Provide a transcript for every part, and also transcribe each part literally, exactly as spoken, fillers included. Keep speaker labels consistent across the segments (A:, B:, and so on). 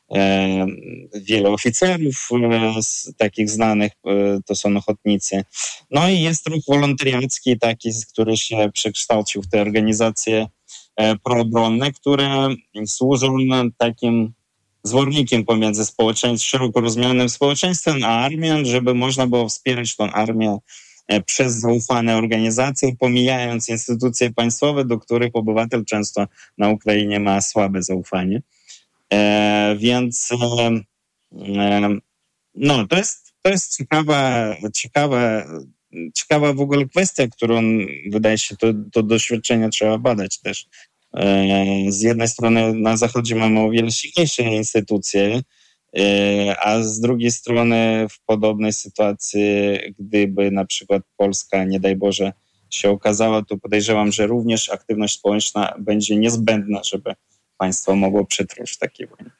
A: Wiele oficerów takich znanych to są ochotnicy. No i jest ruch wolontariacki taki, który się przekształcił w te organizacje proobronne, które służą takim zwornikiem pomiędzy społeczeństwem, szeroko rozumianym społeczeństwem a armią, żeby można było wspierać tą armię przez zaufane organizacje, pomijając instytucje państwowe, do których obywatel często na Ukrainie ma słabe zaufanie. E, więc e, no, to jest, to jest ciekawa, ciekawa, ciekawa w ogóle kwestia, którą wydaje się to, to doświadczenie trzeba badać też. E, z jednej strony na Zachodzie mamy o wiele silniejsze instytucje, e, a z drugiej strony w podobnej sytuacji, gdyby na przykład Polska, nie daj Boże, się okazała, to podejrzewam, że również aktywność społeczna będzie niezbędna, żeby państwo mogło przetrwać w takiej wojnie.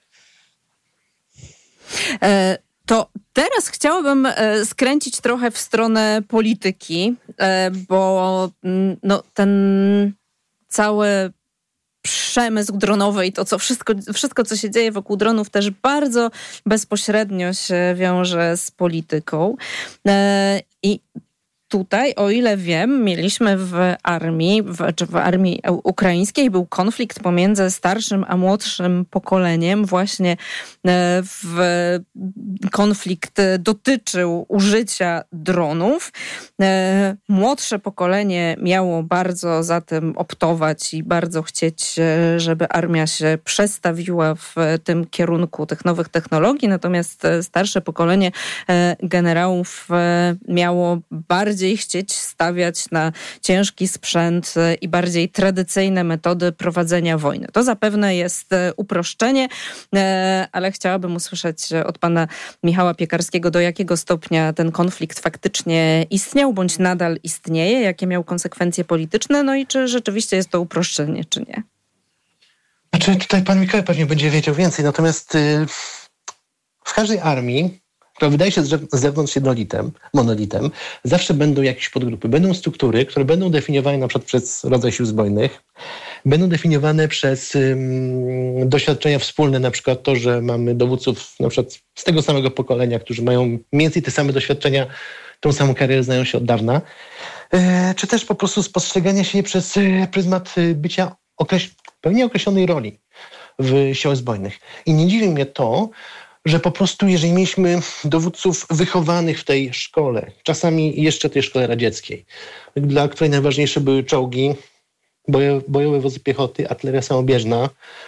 B: E, to teraz chciałabym e, skręcić trochę w stronę polityki, e, bo no, ten cały przemysł dronowy i to, co wszystko, wszystko, co się dzieje wokół dronów, też bardzo bezpośrednio się wiąże z polityką. E, I tutaj, o ile wiem, mieliśmy w armii, w, czy w armii ukraińskiej był konflikt pomiędzy starszym a młodszym pokoleniem. Właśnie w konflikt dotyczył użycia dronów. Młodsze pokolenie miało bardzo za tym optować i bardzo chcieć, żeby armia się przestawiła w tym kierunku tych nowych technologii, natomiast starsze pokolenie generałów miało bardziej chcieć stawiać na ciężki sprzęt i bardziej tradycyjne metody prowadzenia wojny. To zapewne jest uproszczenie, ale chciałabym usłyszeć od pana Michała Piekarskiego, do jakiego stopnia ten konflikt faktycznie istniał, bądź nadal istnieje, jakie miał konsekwencje polityczne, no i czy rzeczywiście jest to uproszczenie, czy nie.
C: Znaczy, tutaj pan Mikołaj pewnie będzie wiedział więcej, natomiast yy, w każdej armii, która wydaje się z zewnątrz jednolitem, monolitem, zawsze będą jakieś podgrupy, będą struktury, które będą definiowane na przykład przez rodzaj sił zbrojnych, będą definiowane przez um, doświadczenia wspólne, na przykład to, że mamy dowódców na przykład z tego samego pokolenia, którzy mają mniej więcej te same doświadczenia, tą samą karierę, znają się od dawna, e, czy też po prostu spostrzegania się przez e, pryzmat bycia okreś- pewnie określonej roli w siłach zbrojnych. I nie dziwi mnie to, że po prostu jeżeli mieliśmy dowódców wychowanych w tej szkole, czasami jeszcze tej szkole radzieckiej, dla której najważniejsze były czołgi, bojo, bojowe wozy piechoty, artyleria samobieżna,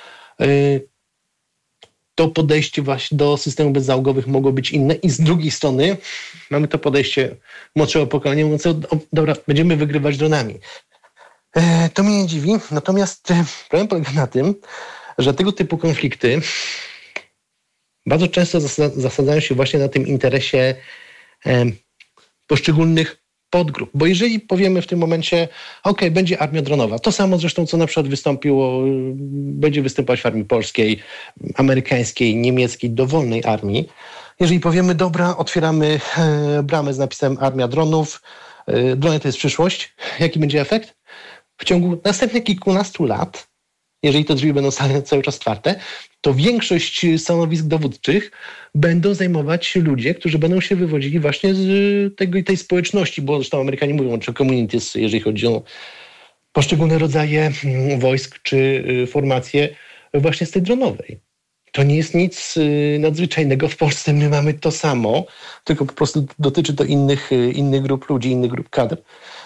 C: to podejście właśnie do systemów bezzałogowych mogło być inne i z drugiej strony mamy to podejście młodszego pokolenia mówiące, dobra, będziemy wygrywać dronami. To mnie nie dziwi, natomiast problem polega na tym, że tego typu konflikty bardzo często zasadzają się właśnie na tym interesie e, poszczególnych podgrup. Bo jeżeli powiemy w tym momencie, ok, będzie armia dronowa, to samo zresztą, co na przykład wystąpiło, będzie występować w armii polskiej, amerykańskiej, niemieckiej, dowolnej armii. Jeżeli powiemy, dobra, otwieramy e, bramę z napisem armia dronów, e, drony to jest przyszłość, jaki będzie efekt? W ciągu następnych kilkunastu lat, jeżeli te drzwi będą cały czas otwarte, to większość stanowisk dowódczych będą zajmować ludzie, którzy będą się wywodzili właśnie z tego, tej społeczności, bo zresztą Amerykanie mówią, czy communities, jeżeli chodzi o poszczególne rodzaje wojsk czy formacje właśnie z tej dronowej. To nie jest nic nadzwyczajnego. W Polsce my mamy to samo, tylko po prostu dotyczy to innych, innych grup ludzi, innych grup kadr.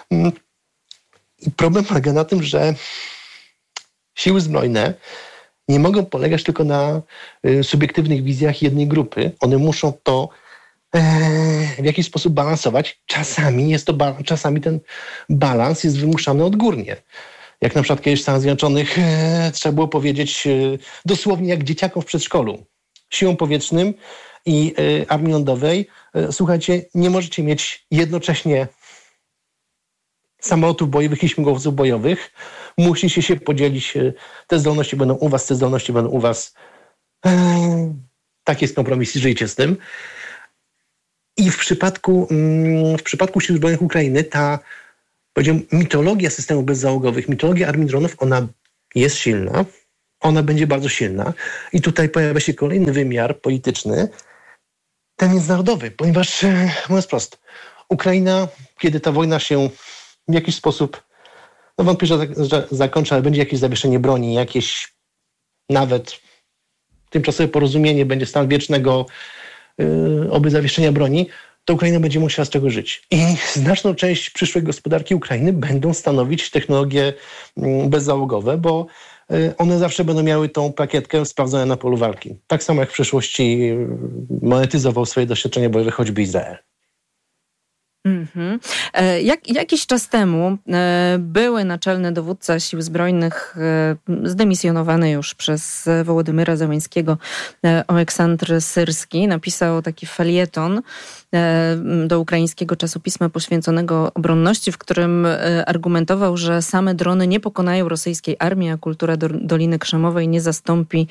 C: I problem polega na tym, że siły zbrojne nie mogą polegać tylko na y, subiektywnych wizjach jednej grupy. One muszą to e, w jakiś sposób balansować. Czasami jest to ba- czasami ten balans jest wymuszany odgórnie. Jak na przykład kiedyś w Stanach Zjednoczonych e, trzeba było powiedzieć e, dosłownie jak dzieciakom w przedszkolu. Siłom powietrznym i e, armii lądowej, e, słuchajcie, nie możecie mieć jednocześnie samolotów bojowych i śmigłowców bojowych. Musicie się podzielić. Te zdolności będą u was, te zdolności będą u was. Eee, tak jest kompromis i żyjcie z tym. I w przypadku, w przypadku Sił Zbrojnych Ukrainy ta, powiedziałbym, mitologia systemów bezzałogowych, mitologia armii dronów, ona jest silna. ona będzie bardzo silna. I tutaj pojawia się kolejny wymiar polityczny, ten międzynarodowy, ponieważ, mówiąc prosto, Ukraina, kiedy ta wojna się w jakiś sposób, no wątpię, że, że zakończy, ale będzie jakieś zawieszenie broni, jakieś nawet tymczasowe porozumienie, będzie stan wiecznego yy, oby zawieszenia broni, to Ukraina będzie musiała z tego żyć. I znaczną część przyszłej gospodarki Ukrainy będą stanowić technologie yy, bezzałogowe, bo yy, one zawsze będą miały tą plakietkę sprawdzone na polu walki. Tak samo jak w przyszłości yy, monetyzował swoje doświadczenia bojowe choćby Izrael.
B: Mm-hmm. Jak, jakiś czas temu były naczelny dowódca Sił Zbrojnych, zdemisjonowany już przez Wołodymyra Zełenskiego, Oleksandr Syrski, napisał taki felieton do ukraińskiego czasopisma poświęconego obronności, w którym argumentował, że same drony nie pokonają rosyjskiej armii, a kultura Doliny Krzemowej nie zastąpi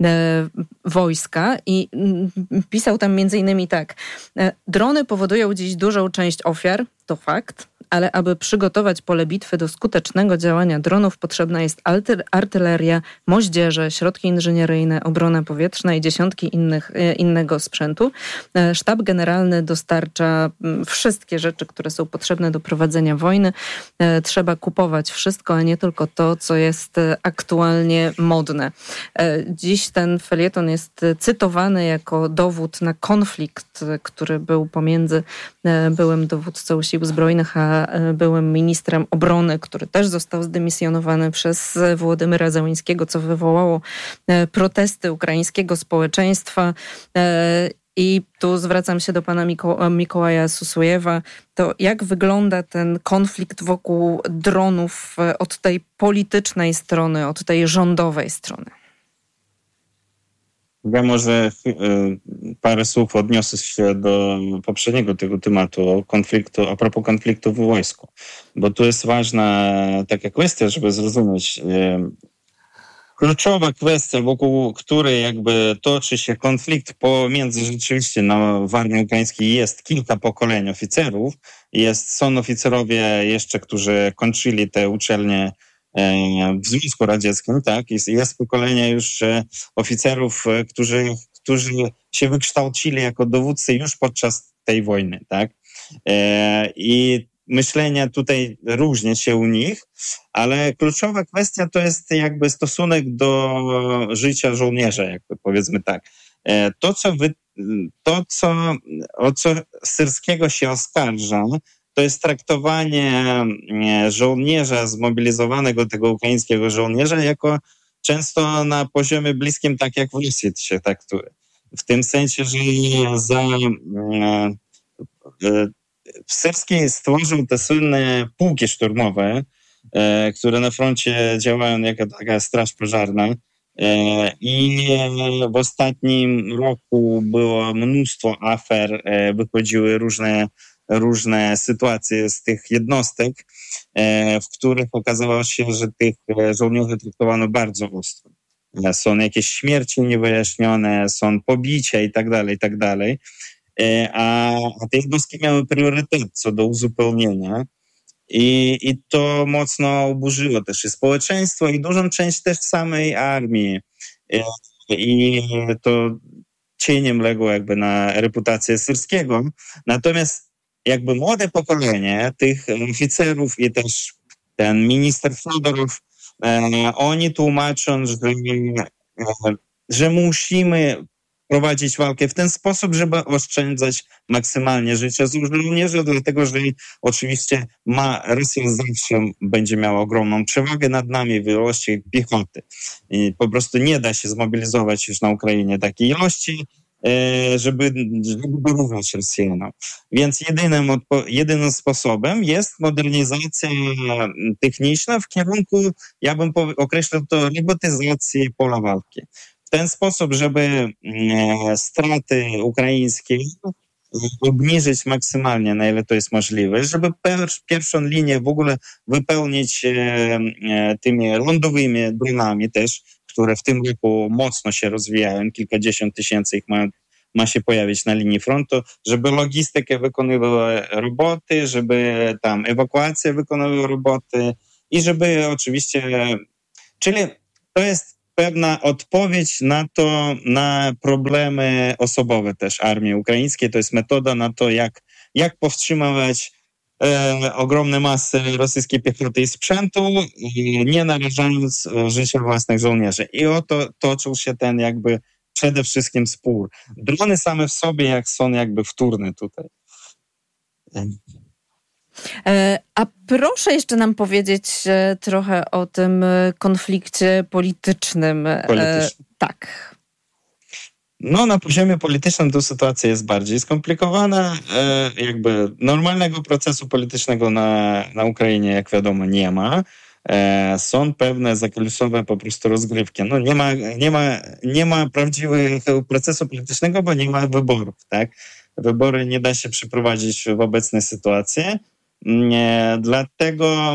B: wojska. I pisał tam między innymi tak: drony powodują dziś dużą część ofiar, to fakt, ale aby przygotować pole bitwy do skutecznego działania dronów, potrzebna jest alty- artyleria, moździerze, środki inżynieryjne, obrona powietrzna i dziesiątki innych, innego sprzętu. Sztab Generalny dostarcza wszystkie rzeczy, które są potrzebne do prowadzenia wojny. Trzeba kupować wszystko, a nie tylko to, co jest aktualnie modne. Dziś ten felieton jest cytowany jako dowód na konflikt, który był pomiędzy byłym dowódcą Sił Zbrojnych a byłym ministrem obrony, który też został zdymisjonowany przez Wołodymyra Zełenskiego, co wywołało protesty ukraińskiego społeczeństwa. I tu zwracam się do pana Miko- Mikołaja Susujewa. To jak wygląda ten konflikt wokół dronów od tej politycznej strony, od tej rządowej strony?
A: Ja może parę słów odniosę się do poprzedniego tego tematu, konfliktu, a propos konfliktu w wojsku, bo tu jest ważna taka kwestia, żeby zrozumieć. Kluczowa kwestia, wokół której jakby toczy się konflikt pomiędzy rzeczywiście no, w armii ukraińskiej jest kilka pokoleń oficerów, jest, są oficerowie jeszcze, którzy kończyli te uczelnie w Związku Radzieckim, tak, jest, jest pokolenie już oficerów, którzy, którzy się wykształcili jako dowódcy już podczas tej wojny, tak, i myślenie tutaj różni się u nich, ale kluczowa kwestia to jest jakby stosunek do życia żołnierza, jakby powiedzmy tak. To, co wy, to co, o co Syrskiego się oskarża, to jest traktowanie żołnierza zmobilizowanego, tego ukraińskiego żołnierza, jako często na poziomie bliskim, tak jak w Rosji się traktuje. W tym sensie, że za Syrski stworzył te słynne pułki szturmowe, które na froncie działają jako taka straż pożarna. I w ostatnim roku było mnóstwo afer, wychodziły różne różne sytuacje z tych jednostek, w których okazało się, że tych żołnierzy traktowano bardzo ostro. Są jakieś śmierci niewyjaśnione, są pobicia i tak dalej, i tak dalej. A, a te jednostki miały priorytet co do uzupełnienia i, i to mocno oburzyło też i społeczeństwo i dużą część też samej armii. I to cieniem legło jakby na reputację Syrskiego. Natomiast jakby młode pokolenie tych oficerów i też ten minister Fodorow, e, oni tłumaczą, że, e, że musimy prowadzić walkę w ten sposób, żeby oszczędzać maksymalnie życie żołnierzy, dlatego że oczywiście ma, Rosja zawsze będzie miała ogromną przewagę nad nami w ilości piechoty. I po prostu nie da się zmobilizować już na Ukrainie takiej ilości, żeby, żeby dorównać Rosjanom. Więc jedynym, jedynym sposobem jest modernizacja techniczna w kierunku, ja bym określił to, robotyzacji pola walki. W ten sposób, żeby straty ukraińskie obniżyć maksymalnie, na ile to jest możliwe, żeby pierwszą linię w ogóle wypełnić tymi lądowymi dronami też, które w tym roku mocno się rozwijają, kilkadziesiąt tysięcy ich ma, ma się pojawić na linii frontu, żeby logistykę wykonywała roboty, żeby tam ewakuację wykonywała roboty i żeby oczywiście, czyli to jest pewna odpowiedź na to, na problemy osobowe też armii ukraińskiej. To jest metoda na to, jak, jak powstrzymywać e, ogromne masy rosyjskiej piechoty i sprzętu, i nie narażając życia własnych żołnierzy. I oto toczył się ten jakby przede wszystkim spór. Drony same w sobie jak są jakby wtórne tutaj.
B: A proszę jeszcze nam powiedzieć trochę o tym konflikcie politycznym.
A: Politycznym.
B: Tak.
A: No, na poziomie politycznym ta sytuacja jest bardziej skomplikowana. Jakby normalnego procesu politycznego na, na Ukrainie, jak wiadomo, nie ma. Są pewne zakulisowe po prostu rozgrywki. No, nie ma, nie ma, nie ma prawdziwego procesu politycznego, bo nie ma wyborów, tak? Wybory nie da się przeprowadzić w obecnej sytuacji. Nie, dlatego,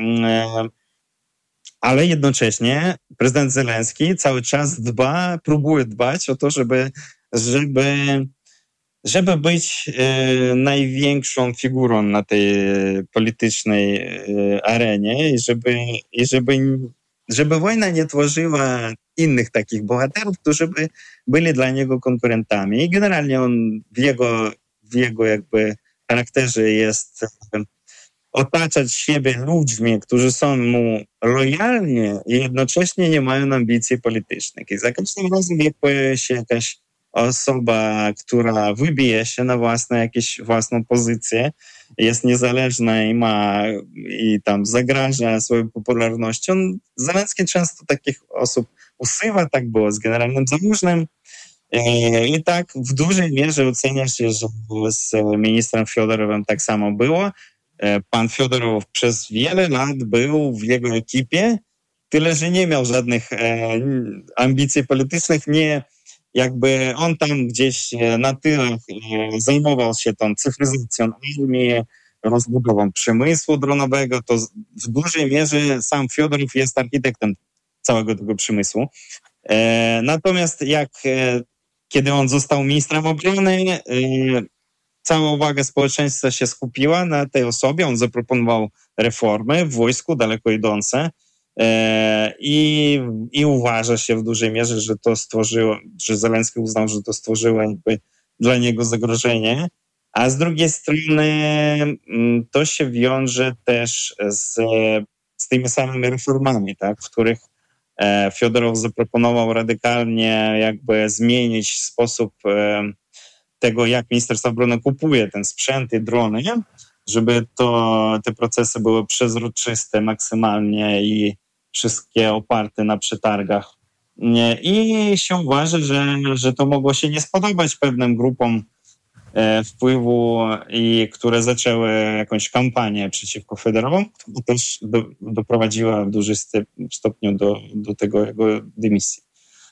A: ale jednocześnie prezydent Zełenski cały czas dba, próbuje dbać o to, żeby, żeby, żeby być e, największą figurą na tej politycznej e, arenie i żeby, i żeby, żeby wojna nie tworzyła innych takich bohaterów, którzy by byli dla niego konkurentami. I generalnie on w jego, w jego jakby charakterze jest otaczać siebie ludźmi, którzy są mu lojalni i jednocześnie nie mają ambicji politycznych. I za każdym razem, jak pojawia się jakaś osoba, która wybije się na własną, jakąś własną pozycję, jest niezależna i ma i tam zagraża swoją popularnością, Zełenski często takich osób usuwa. Tak było z generalnym Załużnym. I tak w dużej mierze ocenia się, że z ministrem Fiodorowem tak samo było. Pan Fiodorow przez wiele lat był w jego ekipie, tyle że nie miał żadnych ambicji politycznych, nie jakby on tam gdzieś na tyle zajmował się tą cyfryzacją armii, rozbudową przemysłu dronowego, to w dużej mierze sam Fiodorow jest architektem całego tego przemysłu. Natomiast jak kiedy on został ministrem obrony, cała uwaga społeczeństwa się skupiła na tej osobie. On zaproponował reformy w wojsku daleko idące i, i uważa się w dużej mierze, że to stworzyło, że Zełenski uznał, że to stworzyło jakby dla niego zagrożenie. A z drugiej strony to się wiąże też z, z tymi samymi reformami, tak, w których Fiodorow zaproponował radykalnie jakby zmienić sposób tego, jak Ministerstwo Obrony kupuje ten sprzęt i drony, żeby to, te procesy były przezroczyste maksymalnie i wszystkie oparte na przetargach. I się uważa, że, że to mogło się nie spodobać pewnym grupom wpływu, i które zaczęły jakąś kampanię przeciwko Fiodorowowi, która też do, doprowadziła w dużym stopniu do, do tego jego dymisji.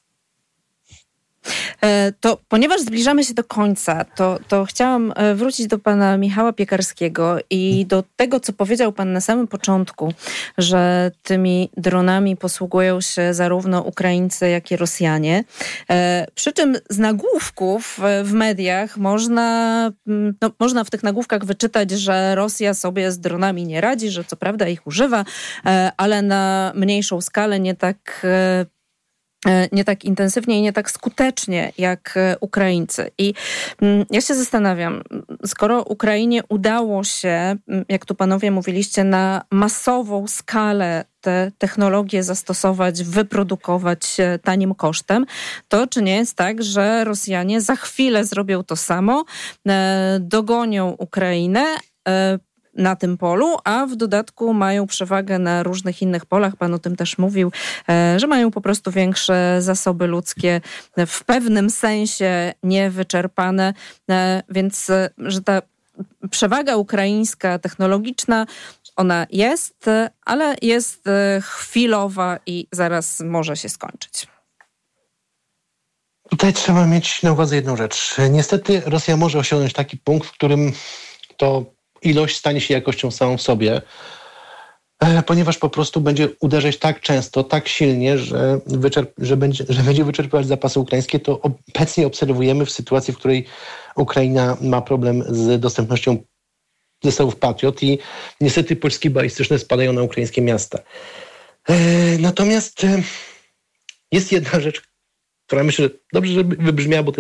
B: To ponieważ zbliżamy się do końca, to, to chciałam wrócić do pana Michała Piekarskiego i do tego, co powiedział pan na samym początku, że tymi dronami posługują się zarówno Ukraińcy, jak i Rosjanie. Przy czym z nagłówków w mediach można, no, można w tych nagłówkach wyczytać, że Rosja sobie z dronami nie radzi, że co prawda ich używa, ale na mniejszą skalę, nie tak nie tak intensywnie i nie tak skutecznie jak Ukraińcy. I ja się zastanawiam, skoro Ukrainie udało się, jak tu panowie mówiliście, na masową skalę te technologie zastosować, wyprodukować tanim kosztem, to czy nie jest tak, że Rosjanie za chwilę zrobią to samo, dogonią Ukrainę na tym polu, a w dodatku mają przewagę na różnych innych polach. Pan o tym też mówił, że mają po prostu większe zasoby ludzkie, w pewnym sensie niewyczerpane, więc że ta przewaga ukraińska, technologiczna, ona jest, ale jest chwilowa i zaraz może się skończyć.
C: Tutaj trzeba mieć na uwadze jedną rzecz. Niestety Rosja może osiągnąć taki punkt, w którym to ilość stanie się jakością samą w sobie, ponieważ po prostu będzie uderzać tak często, tak silnie, że, wyczerp- że, będzie, że będzie wyczerpywać zapasy ukraińskie. To obecnie obserwujemy w sytuacji, w której Ukraina ma problem z dostępnością zestawów Patriot i niestety pociski balistyczne spadają na ukraińskie miasta. Natomiast jest jedna rzecz, która myślę, że dobrze, żeby wybrzmiała, bo to